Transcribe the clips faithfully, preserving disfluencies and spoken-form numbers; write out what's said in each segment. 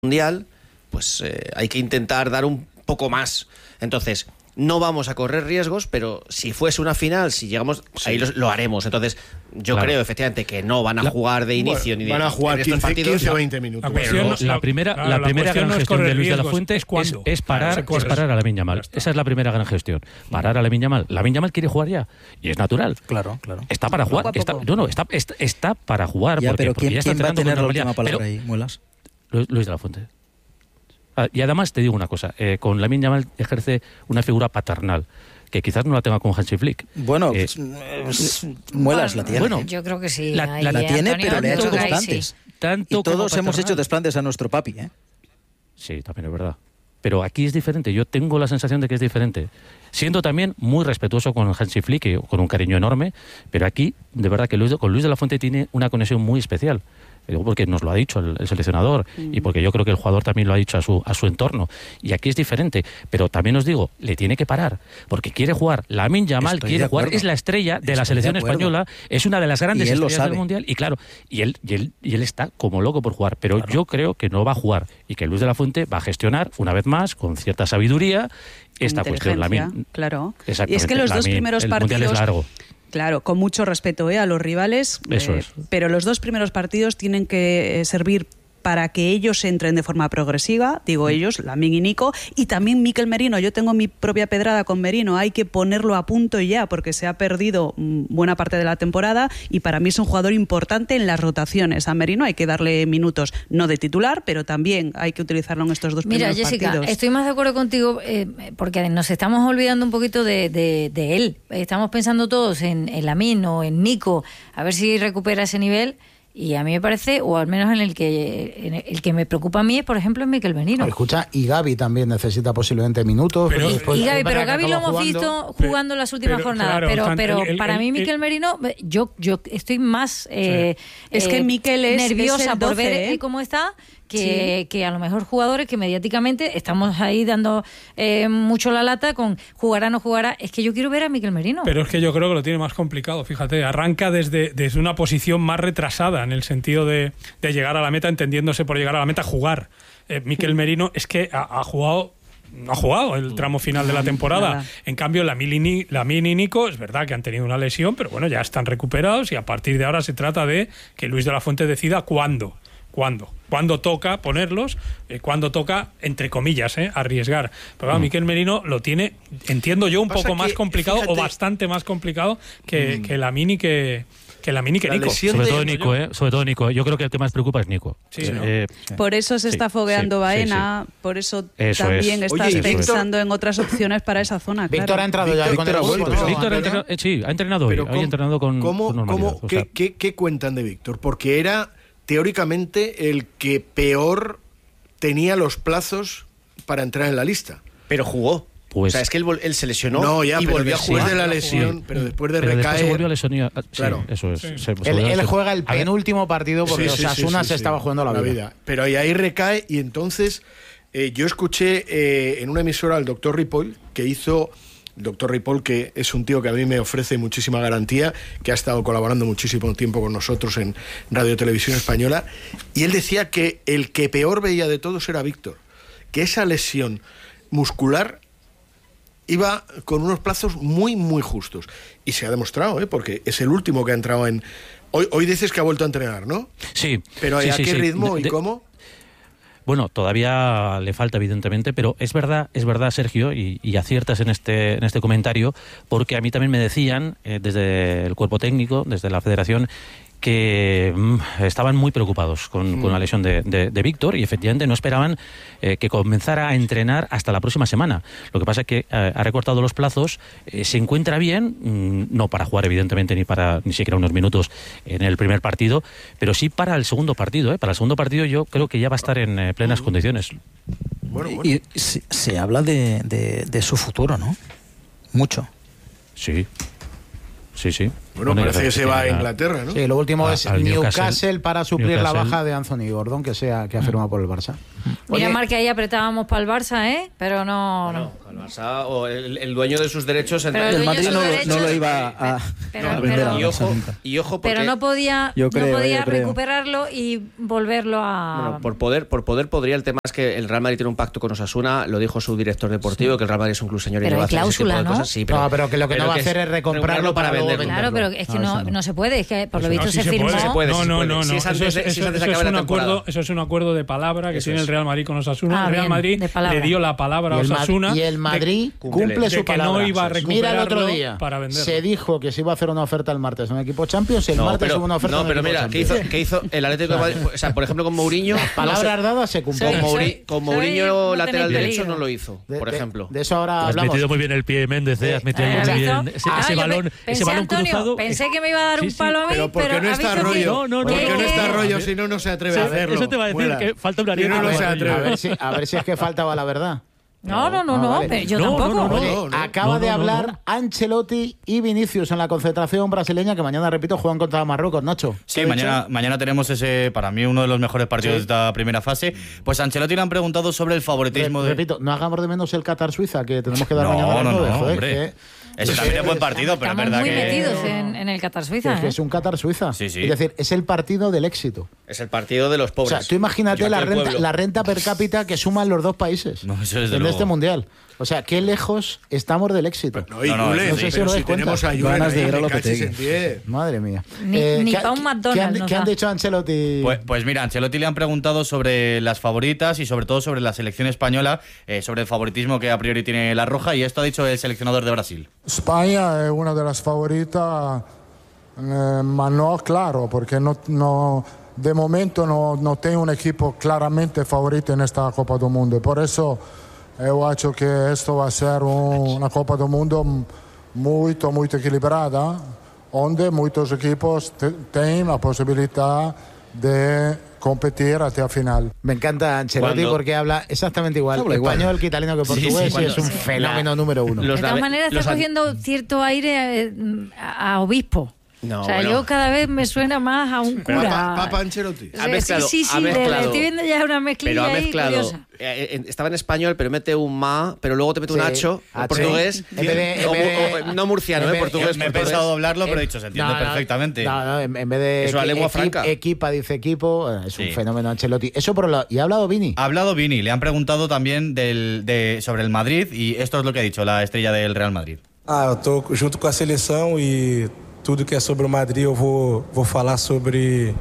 Mundial, pues eh, hay que intentar dar un poco más. Entonces, no vamos a correr riesgos, pero si fuese una final, si llegamos, sí. ahí lo, lo haremos. Entonces, yo claro. creo efectivamente que no van a la, jugar de inicio bueno, ni de van a jugar quince o veinte minutos. La, cuestión, pero, la, la primera, claro, la la primera gran no gestión de Luis riesgos, de la Fuente es, es, es parar, claro, es parar a Lamine Yamal. Esa es la primera gran gestión. Parar a Lamine Yamal. Lamine Yamal quiere jugar ya y es natural. Claro, claro. Está para jugar. Poco Está, poco. no, no, está, está, está para jugar. Ya, porque, pero porque ¿quién, ya está ¿quién va a tener la última palabra pero, ahí, Muelas? Luis de la Fuente. Ah, y además te digo una cosa, eh, con Lamine Yamal ejerce una figura paternal que quizás no la tenga con Hansi Flick. Bueno, eh, pues, Muelas la tiene. Bueno, yo creo que sí. La, ahí, la tiene, Antonio, pero le ha hecho ahí desplantes. sí. Tanto y todos hemos paternal. hecho desplantes a nuestro papi, ¿eh? Sí, también es verdad. Pero aquí es diferente. Yo tengo la sensación de que es diferente. Siendo también muy respetuoso con Hansi Flick, y con un cariño enorme, pero aquí, de verdad, que Luis, con Luis de la Fuente tiene una conexión muy especial. Porque nos lo ha dicho el, el seleccionador mm. y porque yo creo que el jugador también lo ha dicho a su, a su entorno. Y aquí es diferente. Pero también os digo, le tiene que parar. Porque quiere jugar. Lamine Yamal Estoy quiere jugar. Es la estrella de Estoy la selección de española. Es una de las grandes y él estrellas lo sabe. del Mundial. Y claro, y él, y, él, y él está como loco por jugar. Pero claro. yo creo que no va a jugar. Y que Luis de la Fuente va a gestionar, una vez más, con cierta sabiduría, esta cuestión. Lamine, claro. Exactamente. Y es que los dos Lamine, primeros el partidos... Mundial es largo. Claro, con mucho respeto ¿eh? a los rivales, Eso eh, es. pero los dos primeros partidos tienen que eh, servir para que ellos entren de forma progresiva, digo ellos, Lamine y Nico, y también Mikel Merino. Yo tengo mi propia pedrada con Merino, hay que ponerlo a punto ya, porque se ha perdido buena parte de la temporada, y para mí es un jugador importante en las rotaciones. A Merino hay que darle minutos, no de titular, pero también hay que utilizarlo en estos dos Mira, primeros Jessica, partidos. estoy más de acuerdo contigo, eh, porque nos estamos olvidando un poquito de, de, de él. Estamos pensando todos en, en Lamine o en Nico, a ver si recupera ese nivel. Y a mí me parece, o al menos en el que en el que me preocupa a mí es, por ejemplo, en Mikel Merino. Escucha, y Gavi también necesita posiblemente minutos. Pero, después, y Gavi, pero Gavi lo hemos jugando. visto jugando las últimas pero, jornadas. claro, pero tan, pero el, el, para el, mí, Mikel Merino, yo yo estoy más eh, sí. es que eh, Mikel es, nerviosa es el doce, por ver ¿eh? cómo está. Que, sí. que a lo mejor jugadores que mediáticamente estamos ahí dando eh, mucho la lata con jugará o no jugará. Es que yo quiero ver a Mikel Merino. Pero es que yo creo que lo tiene más complicado, fíjate. Arranca desde, desde una posición más retrasada en el sentido de, de llegar a la meta, entendiéndose por llegar a la meta, jugar. Eh, Mikel Merino es que ha, ha jugado... No ha jugado el tramo final de la temporada. Nada. En cambio, Lamine y Nico, es verdad que han tenido una lesión, pero bueno, ya están recuperados y a partir de ahora se trata de que Luis de la Fuente decida cuándo. ¿Cuándo? ¿Cuándo toca ponerlos? Eh, ¿Cuándo toca, entre comillas, eh, arriesgar? Pero claro, mm. Mikel Merino lo tiene, entiendo yo, un poco más complicado, fíjate, o bastante más complicado que, mm. que Lamine y que... que Lamine y que Nico. Sobre todo Nico, ¿eh? Sobre todo Nico. Yo creo que el que más preocupa es Nico. Sí, ¿no? eh, por eso se está sí, fogueando sí, Baena, sí, sí. por eso, eso también es. estás Oye, pensando Víctor, en otras opciones para esa zona. Víctor claro. ha entrado ya Víctor, con el Víctor, equipo. Víctor ha entrenado, eh, sí, ha entrenado hoy. Ha entrenado con, ¿cómo, con normalidad. ¿cómo, o sea, qué, qué, ¿Qué cuentan de Víctor? Porque era teóricamente el que peor tenía los plazos para entrar en la lista. Pero jugó. Pues, o sea, es que él, él se lesionó no, ya, y pero volvió a después jugar. de la lesión, sí. pero después de pero recaer... después se volvió a lesionar. Sí, claro. eso es. Sí. Se, se Él, volvió a él lesionar. juega el A ver, penúltimo partido porque Sí, sí, Osasuna sí, sí, se sí. estaba jugando la, la vida. vida. Pero ahí, ahí recae y entonces eh, yo escuché eh, en una emisora al doctor Ripoll, que hizo... El doctor Ripoll, que es un tío que a mí me ofrece muchísima garantía, que ha estado colaborando muchísimo tiempo con nosotros en Radio Televisión Española, y él decía que el que peor veía de todos era Víctor, que esa lesión muscular iba con unos plazos muy, muy justos. Y se ha demostrado, ¿eh? Porque es el último que ha entrado en... Hoy, hoy dices que ha vuelto a entrenar, ¿no? Sí. Pero sí, ¿a sí, qué sí. ritmo De, y de, cómo? Bueno, todavía le falta, evidentemente, pero es verdad, es verdad, Sergio, y, y aciertas en este, en este comentario, porque a mí también me decían, eh, desde el cuerpo técnico, desde la federación, que mmm, estaban muy preocupados con, mm. con la lesión de, de, de Víctor y efectivamente no esperaban eh, que comenzara a entrenar hasta la próxima semana. Lo que pasa es que eh, ha recortado los plazos, eh, se encuentra bien, mmm, no para jugar evidentemente ni para ni siquiera unos minutos en el primer partido, pero sí para el segundo partido. ¿eh? Para el segundo partido yo creo que ya va a estar en eh, plenas mm. condiciones. Bueno, bueno. Y, y se, se habla de, de, de su futuro, ¿no? Mucho. Sí, sí, sí. Bueno, Bueno, parece que se va a a- Inglaterra, ¿no? Sí, lo último A- es al Newcastle, Newcastle para suplir la Newcastle. baja de Anthony Gordon, que sea que ha firmado por el Barça. Mira, Oye, Mar, que ahí apretábamos para el Barça, ¿eh? Pero no... no. El Barça, o el, el dueño de sus derechos... Pero entre- el El dueño Madrid de no, sus lo- derechos- no lo iba a, Pero- a vender pero- a y la ojo, Barça. y ojo porque... Pero no podía, Yo creo, no podía yo creo. recuperarlo y volverlo a... Bueno, por poder, por poder podría. El tema es que el Real Madrid tiene un pacto con Osasuna, lo dijo su director deportivo, que el Real Madrid es un club señor y Pero no va a hay hacer ese tipo cláusula, de ¿no? cosas. Sí, No, pero que lo que no va a hacer es recomprarlo para luego venderlo. Claro, pero es que no, No, eso no. no se puede, es que por lo Pues visto no, sí se, se firmó... puede. Se puede, no, sí se no, puede. no, Si no. es antes Eso, de- es- si es antes de eso es acabar un la acuerdo, temporada. eso es un acuerdo de palabra que Eso tiene es. el Real Madrid con Osasuna. Ah, el Real bien, Madrid de palabra. le dio la palabra y a el, Ma- Osasuna. y el Madrid de- cumple de su que no palabra. iba a Mira el otro recuperarlo día. para venderlo. Se dijo que se iba a hacer una oferta el martes en un equipo Champions, el No, martes pero, hubo una oferta no, en un pero equipo mira, ¿qué Champions. hizo, ¿qué hizo el Atlético de Madrid? O sea, por ejemplo, con Mourinho... Las palabras dadas se Con, cumplieron. Soy- Mouri- con soy- Mourinho, no lateral tenéis derecho, peligro. no lo hizo, De- por de- ejemplo. De, eso ahora Has hablamos. metido muy bien el pie, Méndez, ¿eh? Has metido Eh, muy ¿has bien visto? ese, Ah, ese yo balón, pe- ese pensé, balón Antonio, cruzado. Pensé es- que me iba a dar Sí, un sí, palo a mí, Pero ¿por qué pero no ha está visto que- rollo? No, no, no, ¿Por qué que- no está que- rollo si no, no se atreve a Eso- hacerlo? eso te va a decir Fuera. que falta una Si no, ariete no de se rollo. atreve. A ver, si, a ver si es que faltaba la verdad. No, no, no, Ah, no, vale. pero yo No, tampoco. no, no, Oye, no, no. acaba No, de no, no, hablar no. Ancelotti y Vinicius en la concentración brasileña, que mañana, repito, juegan contra Marruecos, Nacho. Sí, mañana, mañana tenemos ese, para mí, uno de los mejores partidos de esta primera fase. Pues a Ancelotti le han preguntado sobre el favoritismo Re- de... Repito, no hagamos de menos el Qatar-Suiza, que tenemos que dar No, mañana a las no, nueve, no, joder, hombre. que- Ese también es buen partido, pero es Estamos verdad muy que... metidos en, en el Qatar que Suiza. es que ¿eh? es un Qatar-Suiza. Sí, sí. Es decir, es el partido del éxito. Es el partido de los O pobres. sea, tú imagínate Aquí la el renta, pueblo. la renta per cápita que suman los dos países No, eso desde en luego. este mundial. O sea, qué lejos estamos del éxito. No, y No, no, Julen, no sé si pero os si dais cuenta. tenemos a Julen Ganas de ahí, ir a me Lopetegui. cachis en pie. Madre mía. Ni- ni ¿qué- pa' un qué- McDonald's ¿Qué han, nos qué han da. dicho Ancelotti? Pues, pues mira, a Ancelotti le han preguntado sobre las favoritas y sobre todo sobre la selección española, eh, sobre el favoritismo que a priori tiene la Roja, y esto ha dicho el seleccionador de Brasil. España es una de las favoritas, eh, ma no claro, porque no, no, de momento no, no tengo un equipo claramente favorito en esta Copa del Mundo. Por eso yo creo que esto va a ser un- una Copa del Mundo muy, muy equilibrada, donde muchos equipos te- tienen la posibilidad de competir hasta el final. Me encanta Ancelotti Cuando- porque habla exactamente igual Habla igual. español que italiano que Sí, portugués sí, y cuando- es un sí. fenómeno La- número uno. los De todas nave- maneras los está an- cogiendo cierto aire eh, a, a obispo. No, o sea, bueno. yo cada vez me suena más a un Pero cura. Papa, Papa Ancelotti. Ha Sí, mezclado, sí, sí, ha le- le mezclado. estoy viendo ya una mezclilla Pero ha ahí mezclado. curiosa. eh, eh, estaba en español, pero mete un ma, pero luego te mete un Sí, hacho, en H. portugués. En vez de- en o- vez de- o- o- no murciano, en eh, vez- portugués. Me he portugués. pensado doblarlo, pero he Eh, dicho, se entiende no, no, perfectamente. No, no, en, en vez de Es una equi- lengua equi- franca. equipa, dice equipo, eh, es un Sí. fenómeno Ancelotti. Eso por un lado. ¿Y ha hablado Vini? Ha hablado Vini, le han preguntado también del, de, sobre el Madrid, y esto es lo que ha dicho la estrella del Real Madrid. Ah, eu tô junto com a seleção e tudo que é sobre o Madrid eu vou, vou falar sobre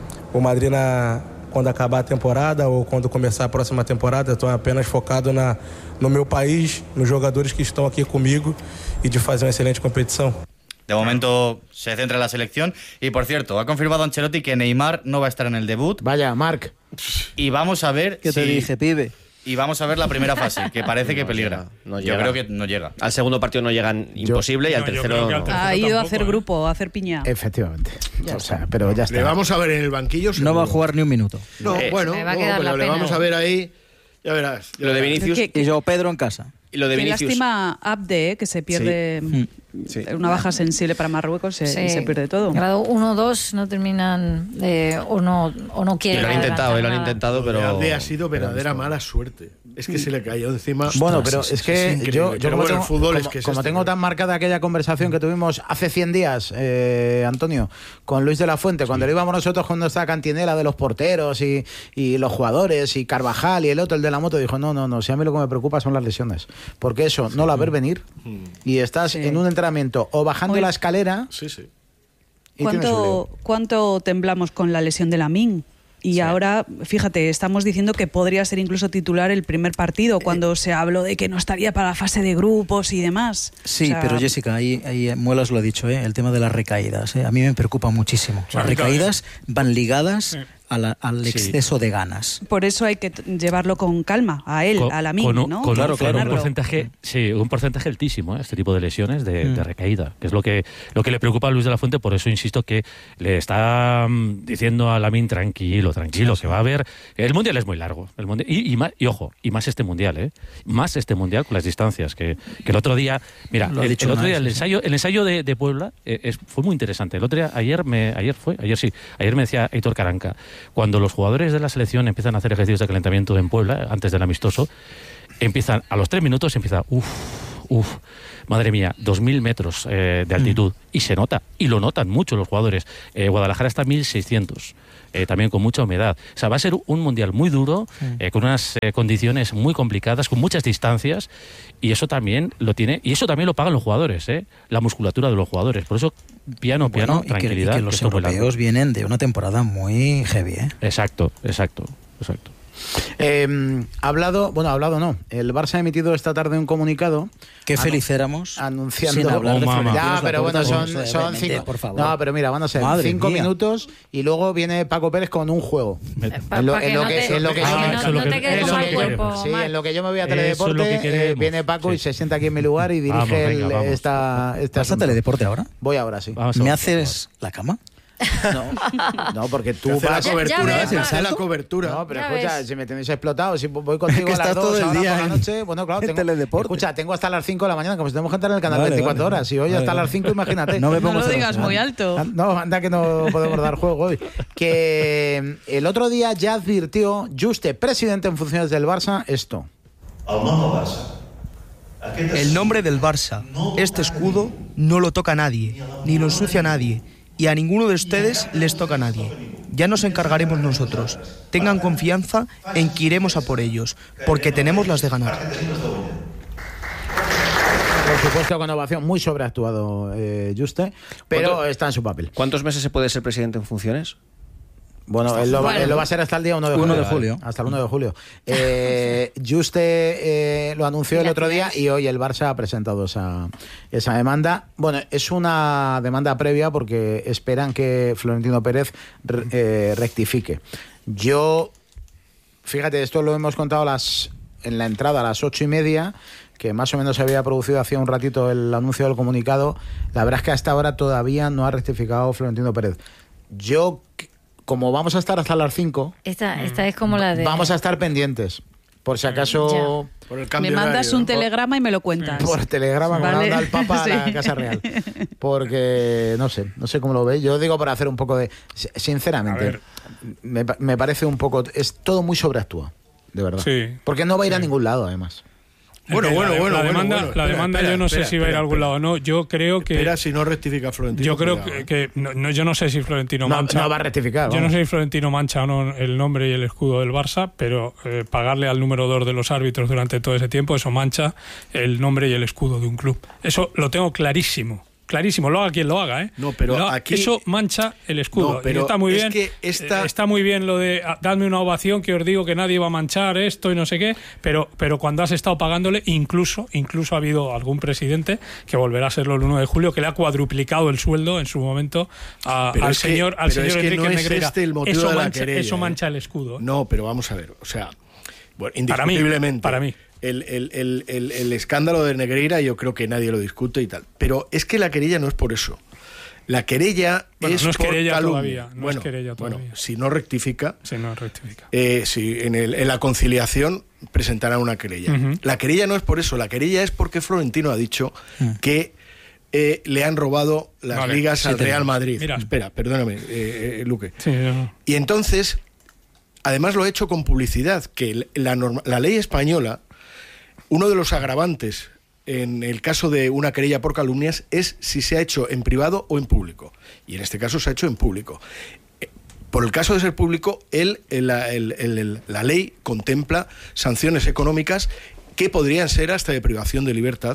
o Madrid na, quando acabar a temporada ou quando começar a próxima temporada. Estou apenas focado na, no meu país, nos jogadores que estão aqui comigo e de fazer uma excelente competição. De momento se centra en la selección. Y por cierto, ha confirmado Ancelotti que Neymar no va a estar en el debut. Vaya, Marc. Y vamos a ver ¿Qué te si- dije, pibe? Y vamos a ver la primera fase, que parece que No peligra. llega, no Yo llega. creo que no llega. Al segundo partido no llegan imposible y al No, yo tercero. creo que al no. tercero Ha ido a tampoco, hacer ¿eh? grupo, a hacer piña. Efectivamente. O sea, pero ya está. Le vamos a ver en el banquillo. No va a seguro. jugar ni un minuto. No, Eh, bueno, me va a no, quedar pero la le pena. vamos a ver ahí. Ya verás. ya Lo de verás. Vinicius. Es que- Y yo, Pedro en casa. Y lo de Qué Vinicius. lástima Abde, eh, que se pierde Sí. una baja sensible para Marruecos, se, Sí. se pierde todo. Grado uno o dos no terminan eh, o, no, o no Y quieren. lo han intentado, y lo han adelantar intentado, Lo de pero. Abde ha sido verdadera mala suerte. Es que se le cayó encima. Bueno, pero Sí, es sí, que es increíble. yo, yo Pero como, bueno, tengo, el fútbol es como- que es como este, tengo ¿no? tan marcada aquella conversación que tuvimos hace cien días, eh, Antonio, con Luis de la Fuente, cuando le íbamos nosotros con nuestra cantinela de los porteros y, y los jugadores y Carvajal y el otro, el de la moto, dijo, no, no, no, si a mí lo que me preocupa son las lesiones. Porque eso, no la ver venir y estás Sí. en un entrenamiento o bajando Hoy- la escalera Sí, sí. y tienes un ¿Cuánto, lío. ¿Cuánto temblamos con la lesión de Lamine? Y ahora, fíjate, estamos diciendo que podría ser incluso titular el primer partido, cuando se habló de que no estaría para la fase de grupos y demás. Sí, O sea, pero Jessica, ahí, ahí Muelas lo ha dicho, ¿eh? El tema de las recaídas. ¿eh? A mí me preocupa muchísimo. Las Sí, recaídas van ligadas a la- al Sí. exceso de ganas. Por eso hay que t- llevarlo con calma, a él, Con- a la con un- ¿no? con, Claro, un- con claro, un claro. porcentaje, sí, un porcentaje altísimo, ¿eh? Este tipo de lesiones de, Mm. de recaída, que es lo que lo que le preocupa a Luis de la Fuente. Por eso insisto que le está mm, diciendo a Lamine tranquilo, tranquilo, que va a haber. El mundial es muy largo, el mundial, y, y, más- y ojo, y más este mundial, ¿eh? Más este mundial con las distancias que, que el otro día, mira, Lo ha el, dicho el otro una día vez, el sí. ensayo, el ensayo de, de Puebla eh, es- fue muy interesante. El otro día, ayer me, ayer fue, ayer sí, ayer me decía Aitor Caranca, cuando los jugadores de la selección empiezan a hacer ejercicios de calentamiento en Puebla antes del amistoso, empiezan a los tres minutos empieza, uff, uff, madre mía, dos mil metros eh, de altitud, y se nota, y lo notan mucho los jugadores. Eh, Guadalajara está a mil seiscientos. Eh, también con mucha humedad. O sea, va a ser un mundial muy duro, eh, con unas eh, condiciones muy complicadas, con muchas distancias, y eso también lo tiene, y eso también lo pagan los jugadores, ¿eh? La musculatura de los jugadores. Por eso, piano, piano, Bueno, y que- tranquilidad. y que, que los esto es muy largo. europeos vienen de una temporada muy heavy, ¿eh? Exacto, exacto, exacto. Eh, ha hablado, bueno, ha hablado no. El Barça ha emitido esta tarde un comunicado. Qué anu- feliz éramos Anunciando. sin hablar de Oh, mamá. Florentino, Ya, es la pero bueno, puerta son, de Dios, son realmente, cinco. por favor. No, pero mira, van a ser Madre cinco mía. minutos y luego viene Paco Pérez con un juego. Pa- En lo- pa' en lo no que- te- en lo que pa' yo- que Ah, no- eso es lo no que- te quedes eso con es el lo que cuerpo Sí, mal. en lo que yo me voy a Eso es lo Teledeporte, que eh, queremos, viene Paco y sí. se sienta aquí en mi lugar y dirige Vamos, venga, el- vamos. esta, este ¿Vas a asunto. Teledeporte ahora? Voy ahora, sí. Vamos a ¿Me ver, haces la cama? No, no, porque tú Hace la vas... Ya- ya cobertura, ves, hace va. la cobertura. No, pero Ya escucha, ves. si me tenéis explotado, si voy contigo que a las estás dos todo el ahora día por la en- noche, bueno, claro, en tengo, Teledeporte. escucha, tengo hasta las cinco de la mañana, como si tenemos que entrar en el canal Vale, veinticuatro vale. horas, y hoy Vale, hasta vale. las cinco, imagínate. No me No pongo lo digas celoso, muy ¿eh? alto. No, anda que no podemos dar juego hoy. Que el otro día ya advirtió Juste, presidente en funciones del Barça, esto. El nombre del Barça, este escudo, no lo toca nadie, ni lo ensucia nadie, y a ninguno de ustedes les toca a nadie. Ya nos encargaremos nosotros. Tengan confianza en que iremos a por ellos, porque tenemos las de ganar. Por supuesto, con ovación, muy sobreactuado eh, Juste, pero ¿Cuánto- está en su papel. ¿Cuántos meses se puede ser presidente en funciones? Bueno, él lo, va, Bueno. él lo va a ser hasta el día uno de uno julio. de julio. Hasta el uno de julio. Eh, Juste eh, lo anunció Y el la otro día final. y hoy el Barça ha presentado esa, esa demanda. Bueno, es una demanda previa porque esperan que Florentino Pérez re- eh, rectifique. Yo, fíjate, esto lo hemos contado a las, en la entrada a las ocho y media, que más o menos se había producido hacía un ratito el anuncio del comunicado. La verdad es que hasta ahora todavía no ha rectificado Florentino Pérez. Yo, como vamos a estar hasta las cinco, Esta, esta es como la de... vamos a estar pendientes. Por si acaso, Por el Me cambio mandas horario, un ¿no? telegrama y me lo cuentas. por telegrama, me Vale. manda el Papa a la Sí. Casa Real. Porque, no sé, no sé cómo lo veis. Yo digo para hacer un poco de... Sinceramente, A ver. me, pa- me parece un poco... Es todo muy sobreactúa, de verdad. Sí. Porque no va a ir a Sí. ningún lado, además. Bueno, La- bueno, la, bueno, La bueno, demanda, bueno. la Espera, demanda espera, yo no espera, sé si va a ir a espera, algún espera. lado o no. Yo creo que... Espera si no rectifica Florentino. Yo creo cuidado, que, ¿eh? que no, no, yo no sé si Florentino No, mancha. no va a rectificar, Yo no vamos. sé si Florentino mancha o no el nombre y el escudo del Barça, pero eh, pagarle al número dos de los árbitros durante todo ese tiempo, eso mancha el nombre y el escudo de un club. Eso lo tengo clarísimo. Clarísimo, lo haga quien lo haga, ¿eh? No, pero Lo- aquí- eso mancha el escudo. No, pero Y está muy es bien. que esta- eh, Está muy bien lo de ah, dadme una ovación que os digo que nadie va a manchar esto y no sé qué, pero, pero cuando has estado pagándole, incluso, incluso ha habido algún presidente que volverá a serlo el uno de julio, que le ha cuadruplicado el sueldo en su momento a- Pero al es que- señor, al pero es señor que Enrique no es Negreira. este el motivo eso de la mancha, querella, eso ¿eh? mancha el escudo. No, pero vamos a ver, o sea, bueno, Para mí, indiscutiblemente. para mí. El, el- el- el- el escándalo de Negreira yo creo que nadie lo discute y tal. Pero es que la querella no es por eso. La querella Bueno, es no es por querella calumnia. todavía, no es bueno, querella bueno, todavía. si no rectifica, Si no rectifica. eh, si en, el- en la conciliación presentará una querella. Ujú. La querella no es por eso, la querella es porque Florentino ha dicho que eh, le han robado las Vale, ligas al siete Real días. Madrid. Mira. Espera, perdóname, eh, eh, Luque. Sí, yo- Y entonces, además lo ha hecho con publicidad, que el- la, norma- la ley española, uno de los agravantes en el caso de una querella por calumnias es si se ha hecho en privado o en público. Y en este caso se ha hecho en público. Eh, Por el caso de ser público, él, el- la, el- el- el- la ley contempla sanciones económicas que podrían ser hasta de privación de libertad,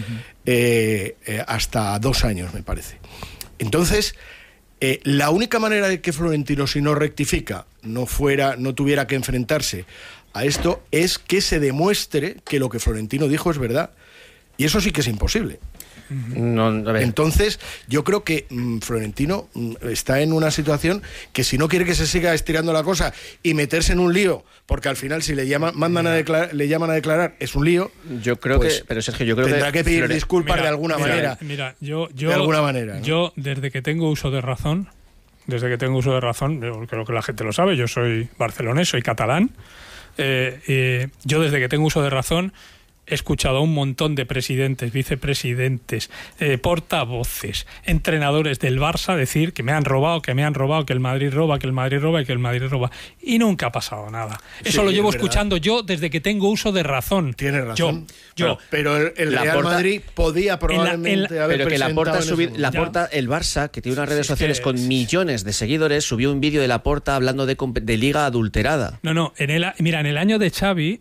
eh, eh, hasta dos años, me parece. Entonces, eh, la única manera de que Florentino, si no rectifica, no fuera, no tuviera que enfrentarse a esto, es que se demuestre que lo que Florentino dijo es verdad. Y eso sí que es imposible. No, a ver. Entonces, yo creo que mmm, Florentino mmm, está en una situación que si no quiere que se siga estirando la cosa y meterse en un lío, porque al final si le llaman, mandan a declarar, le llaman a declarar, es un lío. Yo creo pues, que, pero Sergio, yo creo tendrá que, que pedir Flore... disculpas mira, de alguna mira, manera. Mira, yo, yo, de alguna manera, ¿no? Yo, desde que tengo uso de razón, desde que tengo uso de razón, yo creo que la gente lo sabe, yo soy barcelonés, soy catalán. Eh, eh, yo desde que tengo uso de razón he escuchado a un montón de presidentes, vicepresidentes, eh, portavoces, entrenadores del Barça decir que me han robado, que me han robado, que el Madrid roba, que el Madrid roba y que el Madrid roba. Y nunca ha pasado nada. Eso Sí, lo llevo es verdad. escuchando yo desde que tengo uso de razón. Tienes razón. Yo, yo. Pero el, el La Real Porta- Madrid podía probablemente en la- haber Pero que la presentado Porta en subir, ese la momento. Porta, el Barça, que tiene unas redes Sí, es sociales que con es- millones de seguidores, subió un vídeo de la Porta hablando de, comp- de liga adulterada. No, no, en el, mira, en el año de Xavi,